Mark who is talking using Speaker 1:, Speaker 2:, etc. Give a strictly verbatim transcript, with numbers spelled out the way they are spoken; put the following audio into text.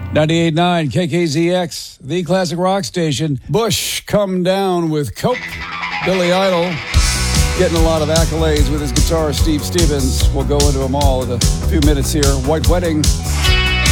Speaker 1: ninety-eight point nine K K Z X, the classic rock station. Bush, Come Down with Coke. Billy Idol getting a lot of accolades with his guitar, Steve Stevens. We'll go into them all in a few minutes here. White Wedding.